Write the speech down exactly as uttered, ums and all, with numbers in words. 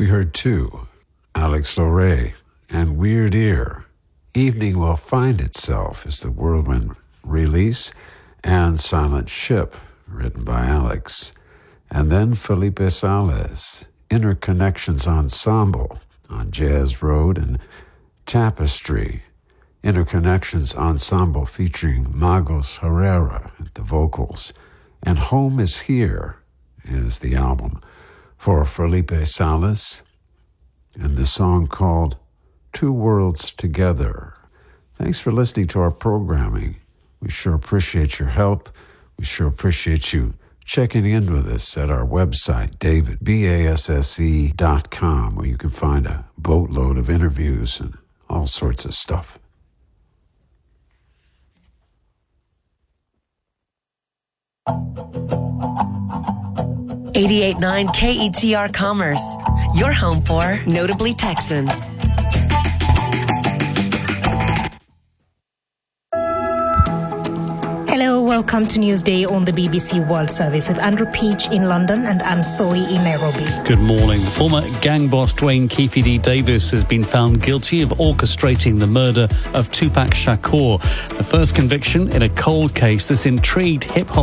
We heard two, Alex Lorey and Weird Ear. Evening Will Find Itself is the Whirlwind release, and Silent Ship, written by Alex. And then Felipe Sales, Interconnections Ensemble on Jazz Road, and Tapestry, Interconnections Ensemble featuring Magos Herrera at the vocals. And Home Is Here is the album for Felipe Sales, and the song called Two Worlds Together. Thanks for listening to our programming. We sure appreciate your help. We sure appreciate you checking in with us at our website, David, B A S S E dot com, where you can find a boatload of interviews and all sorts of stuff. eighty-eight point nine K E T R Commerce, your home for Notably Texan. Hello, welcome to Newsday on the B B C World Service with Andrew Peach in London and Anne Soy in Nairobi. Good morning. The former gang boss Dwayne Keefe D. Davis has been found guilty of orchestrating the murder of Tupac Shakur, the first conviction in a cold case that's intrigued hip-hop